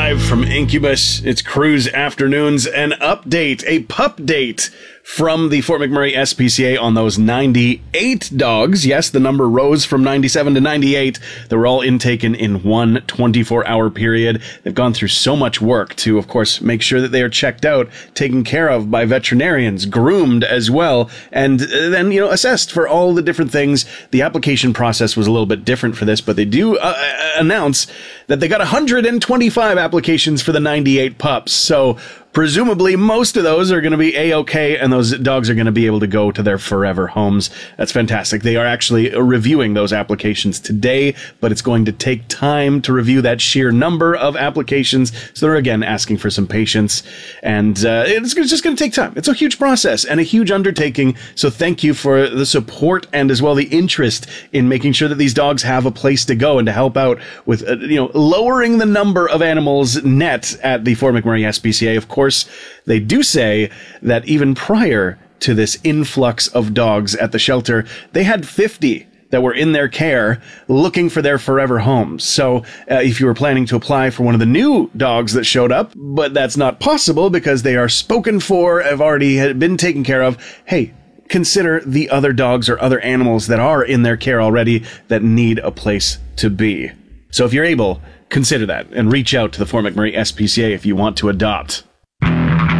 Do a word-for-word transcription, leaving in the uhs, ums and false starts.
Live from Incubus, it's Cruise Afternoons, an update, a pup date from the Fort McMurray S P C A on those ninety-eight dogs. Yes, the number rose from ninety-seven to ninety-eight. They were all intaken in one twenty-four hour period. They've gone through so much work to, of course, make sure that they are checked out, taken care of by veterinarians, groomed as well, and then, you know, assessed for all the different things. The application process was a little bit different for this, but they do uh, announce that they got one hundred twenty-five applications for the ninety-eight pups. So presumably, most of those are going to be A-okay, and those dogs are going to be able to go to their forever homes. That's fantastic. They are actually reviewing those applications today, but it's going to take time to review that sheer number of applications. So they're, again, asking for some patience, and uh, it's just going to take time. It's a huge process and a huge undertaking, so thank you for the support and as well the interest in making sure that these dogs have a place to go and to help out with, uh, you know, lowering the number of animals net at the Fort McMurray S P C A. Of course, they do say that even prior to this influx of dogs at the shelter, they had fifty that were in their care looking for their forever homes. So uh, if you were planning to apply for one of the new dogs that showed up, but that's not possible because they are spoken for, have already been taken care of, hey, consider the other dogs or other animals that are in their care already that need a place to be. So if you're able, consider that and reach out to the Fort McMurray S P C A if you want to adopt.